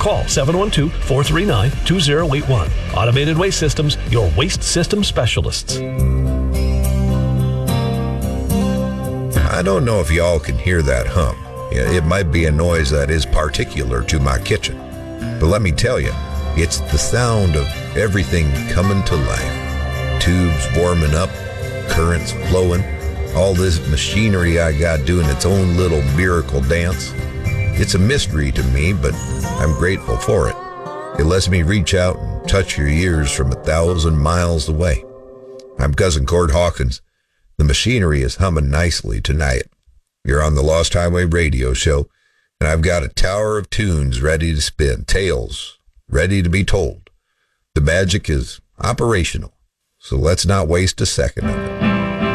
Call 712-439-2081. Automated Waste Systems, your waste system specialists. I don't know if y'all can hear that hum. It might be a noise that is particular to my kitchen. But let me tell you, it's the sound of everything coming to life. Tubes warming up, currents flowing, all this machinery I got doing its own little miracle dance. It's a mystery to me, but I'm grateful for it. It lets me reach out and touch your ears from 1,000 miles away. I'm Cousin Cord Hawkins. The machinery is humming nicely tonight. You're on the Lost Highway Radio Show, and I've got a tower of tunes ready to spin, tales ready to be told. The magic is operational, so let's not waste a second of it.